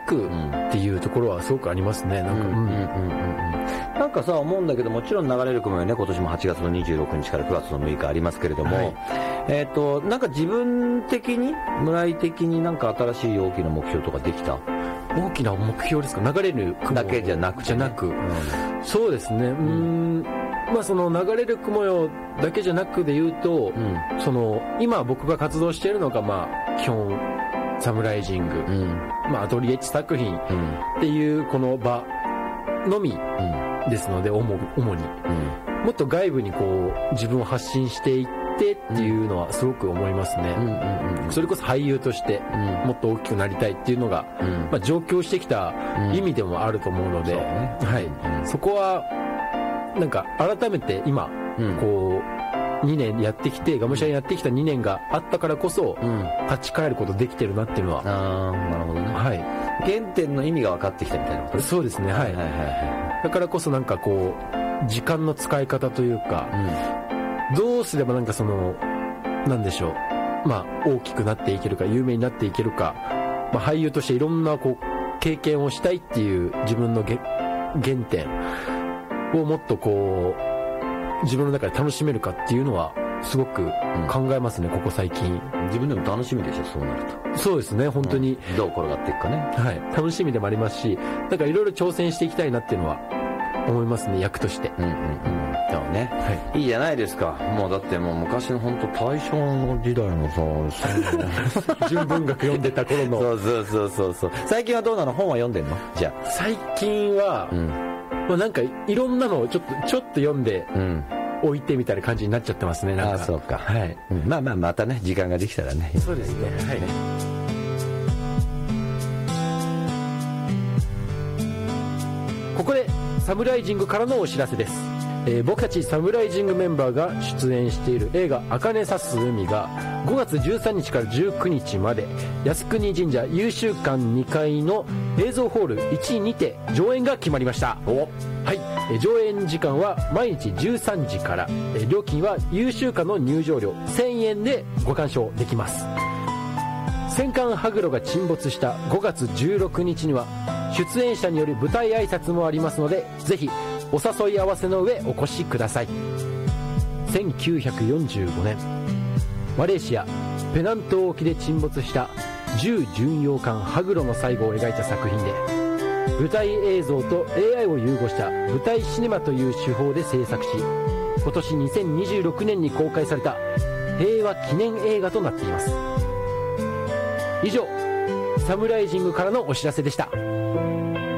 くっていうところはすごくありますね。 なんかさ思うんだけど、もちろん流れる雲よね、今年も8月の26日から9月の6日ありますけれども、はい、なんか自分的に村井的になんか新しい大きな目標とかできた？ 大きな目標ですか？流れる雲だけじゃなくて、ね、 そうですね。まあ、その流れる雲よだけじゃなくで言うと、その今僕が活動しているのが、まあ基本サムライジング、まあ、アトリエッチ作品っていうこの場のみですので、主に、もっと外部にこう自分を発信していってっていうのはすごく思いますね。それこそ俳優としてもっと大きくなりたいっていうのが、まあ、上京してきた意味でもあると思うので、はい、そこはなんか改めて今こう2年やってきて、がむしゃらにやってきた2年があったからこそ立ち返ることできてるなっていうのは、 なるほどね、 はい、 原点の意味が分かってきたみたいなこと。 そうですね、はい、だからこそなんかこう時間の使い方というか、どうすればなんかそのなんでしょう、まあ大きくなっていけるか、有名になっていけるか、まあ、俳優としていろんなこう経験をしたいっていう自分の原点をもっとこう自分の中で楽しめるかっていうのはすごく考えますね、ここ最近。 自分でも楽しみでしょ、そうなると。 そうですね、本当に、 どう転がっていくかね、 はい、楽しみでもありますし、なんかいろいろ挑戦していきたいなっていうのは思いますね、役として。 そうね、はい、いいじゃないですか。もうだってもう昔の本当大正の時代のさ純文学読んでた頃のそう最近はどうなの？本は読んでんの？じゃあ最近は、まあ、なんかいろんなのをちょっと読んで、置いてみたいな感じになっちゃってますね。なんかそうか、 はい、 まあまたね時間ができたらね。 そうですね、はい、ここでサムライジングからのお知らせです。僕たちサムライジングメンバーが出演している映画茜さす海が5月13日から19日まで靖国神社優秀館2階の映像ホール1にて上演が決まりました。はい、上演時間は毎日13時から、料金は優秀館の入場料1000円でご鑑賞できます。戦艦羽黒が沈没した5月16日には出演者による舞台挨拶もありますので、ぜひお誘い合わせの上お越しください。1945年マレーシアペナン島沖で沈没した重巡洋艦羽黒の最後を描いた作品で、舞台映像と AI を融合した舞台シネマという手法で制作し、今年2026年に公開された平和記念映画となっています。以上サムライジングからのお知らせでした。